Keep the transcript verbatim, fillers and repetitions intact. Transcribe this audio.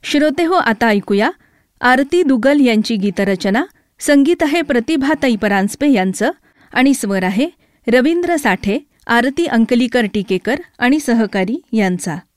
श्रोते हो, आता ऐकूया आरती दुगल यांची गीतरचना. संगीत आहे प्रतिभाताई परांजपे यांचं आणि स्वर आहे रवींद्र साठे, आरती अंकलीकर टिकेकर आणि सहकारी यांचा.